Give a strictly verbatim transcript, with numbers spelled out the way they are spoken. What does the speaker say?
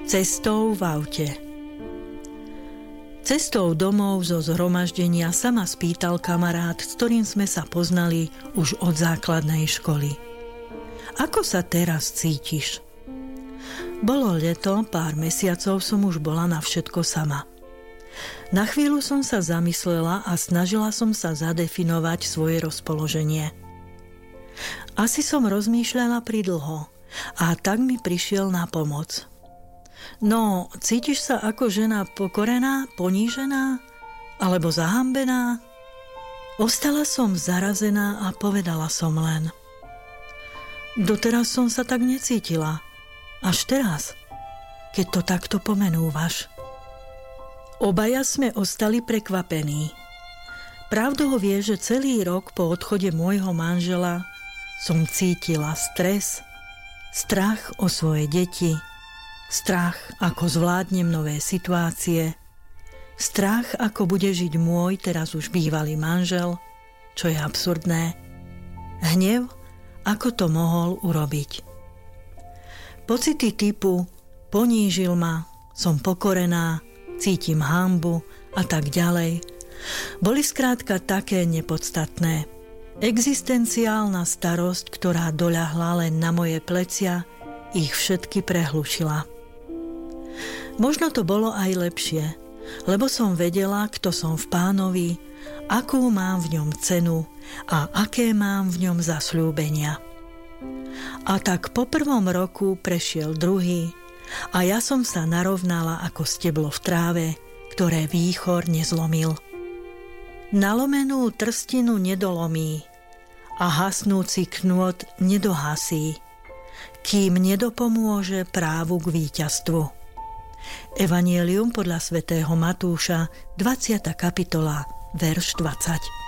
Cestou v aute. Cestou domov zo zhromaždenia sa ma spýtal kamarát, s ktorým sme sa poznali už od základnej školy. Ako sa teraz cítiš? Bolo leto, pár mesiacov som už bola na všetko sama. Na chvíľu som sa zamyslela a snažila som sa zadefinovať svoje rozpoloženie. Asi som rozmýšľala pridlho a tak mi prišiel na pomoc. No, cítiš sa ako žena pokorená, ponížená alebo zahambená? Ostala som zarazená a povedala som len: doteraz som sa tak necítila. Až teraz, keď to takto pomenúvaš. Obaja sme ostali prekvapení. Pravdou vie, že celý rok po odchode môjho manžela som cítila stres, strach o svoje deti, strach, ako zvládnem nové situácie, strach, ako bude žiť môj teraz už bývalý manžel, čo je absurdné, hnev, ako to mohol urobiť. Pocity typu ponížil ma, som pokorená, cítim hanbu a tak ďalej boli skrátka také nepodstatné. Existenciálna starosť, ktorá doľahla len na moje plecia, ich všetky prehlušila. Možno to bolo aj lepšie, lebo som vedela, kto som v Pánovi, akú mám v ňom cenu a aké mám v ňom zasľúbenia. A tak po prvom roku prešiel druhý a ja som sa narovnala ako steblo v tráve, ktoré výchor nezlomil. Nalomenú trstinu nedolomí a hasnúci knôt nedohasí, kým nedopomôže právu k víťazstvu. Evangelium podľa svätého Matúša, dvadsiata kapitola, verš dvadsať.